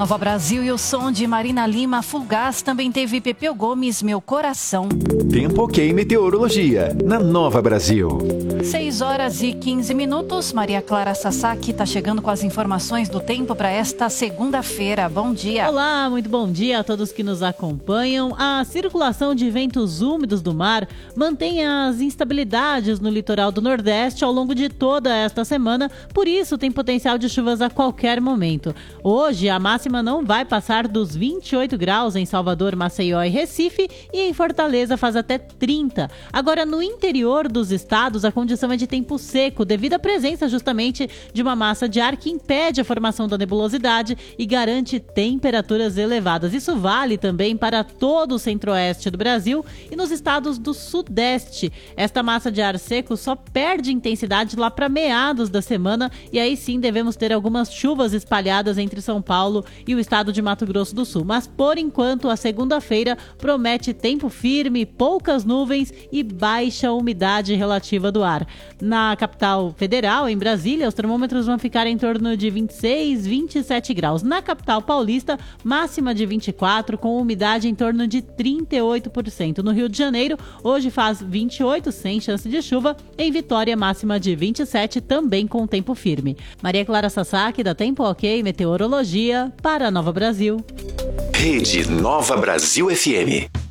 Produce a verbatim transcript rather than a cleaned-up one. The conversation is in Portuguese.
Nova Brasil e o som de Marina Lima, Fugaz. Também teve Pepeu Gomes, Meu Coração. Tempo ok meteorologia, na Nova Brasil. seis horas e quinze minutos. Maria Clara Sasaki está chegando com as informações do tempo para esta segunda-feira. Bom dia. Olá, muito bom dia a todos que nos acompanham. A circulação de ventos úmidos do mar mantém as instabilidades no litoral do Nordeste ao longo de toda esta semana, por isso tem potencial de chuvas a qualquer momento. Hoje a máxima não vai passar dos vinte e oito graus em Salvador, Maceió e Recife, e em Fortaleza faz até trinta. Agora, no interior dos estados, a condição é de tempo seco, devido à presença justamente de uma massa de ar que impede a formação da nebulosidade e garante temperaturas elevadas. Isso vale também para todo o centro-oeste do Brasil e nos estados do sudeste. Esta massa de ar seco só perde intensidade lá para meados da semana, e aí sim devemos ter algumas chuvas espalhadas entre São Paulo e o estado de Mato Grosso do Sul. Mas, por enquanto, a segunda-feira promete tempo firme, poucas nuvens e baixa umidade relativa do ar. Na capital federal, em Brasília, os termômetros vão ficar em torno de vinte e seis, vinte e sete graus. Na capital paulista, máxima de vinte e quatro, com umidade em torno de trinta e oito por cento. No Rio de Janeiro, hoje faz vinte e oito, sem chance de chuva. Em Vitória, máxima de vinte e sete, também com tempo firme. Maria Clara Sasaki, da Tempo Ok Meteorologia, para a Nova Brasil. Rede Nova Brasil F M.